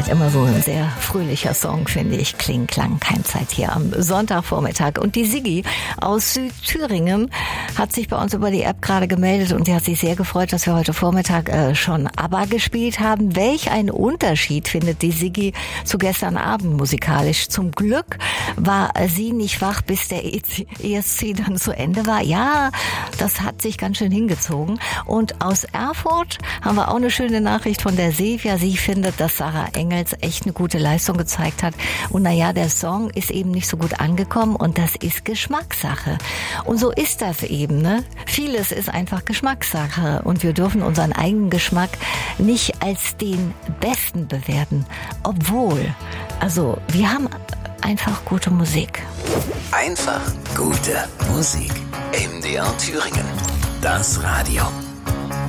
halt immer so ein sehr fröhlicher Song, finde ich. Kling, Klang, Keimzeit hier am Sonntagvormittag. Und die Siggi aus Südthüringen hat sich bei uns über die App gerade gemeldet und sie hat sich sehr gefreut, dass wir heute Vormittag schon ABBA gespielt haben. Welch ein Unterschied findet die Siggi zu gestern Abend musikalisch. Zum Glück war sie nicht wach, bis der ESC dann zu Ende war. Ja, das hat sich ganz schön hingezogen. Und aus Erfurt haben wir auch eine schöne Nachricht von der Silvia. Sie findet, dass Sarah Engels echt eine gute Leistung gezeigt hat. Und naja, der Song ist eben nicht so gut angekommen und das ist Geschmackssache. Und so ist das eben, ne? Vieles ist einfach Geschmackssache und wir dürfen unseren eigenen Geschmack nicht als den besten bewerten. Obwohl, also wir haben einfach gute Musik. Einfach gute Musik. MDR Thüringen. Das Radio.